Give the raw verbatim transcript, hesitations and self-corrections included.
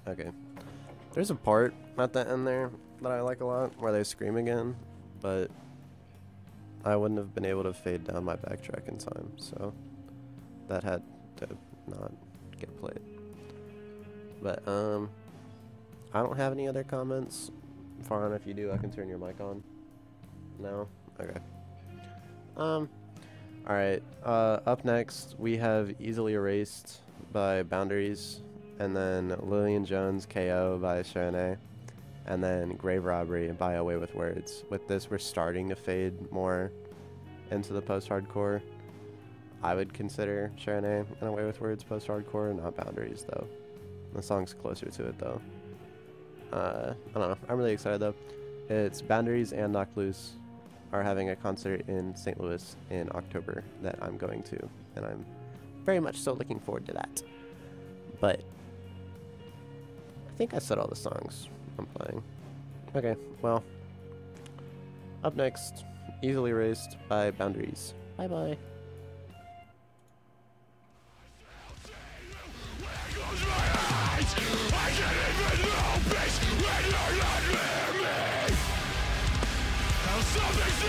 Okay. There's a part at the end there that I like a lot where they scream again, but I wouldn't have been able to fade down my backtrack in time, so that had to not get played. But, um, I don't have any other comments. Farhan, if you do, I can turn your mic on. No? Okay. Um, alright. Uh, up next, we have Easily Erased by Boundaries, and then Lillian Jones K O by Sharonay, and then Grave Robbery by Away With Words. With this, we're starting to fade more into the post-hardcore. I would consider Sharonay and Away With Words post-hardcore, not Boundaries, though. The song's closer to it, though. Uh, I don't know. I'm really excited, though. It's Boundaries and Knock Loose are having a concert in Saint Louis in October that I'm going to, and I'm very much so looking forward to that. But I think I said all the songs I'm playing. Okay, well, up next, Easily Erased by Boundaries. Bye-bye. I can't even know peace when you're not near me. Something's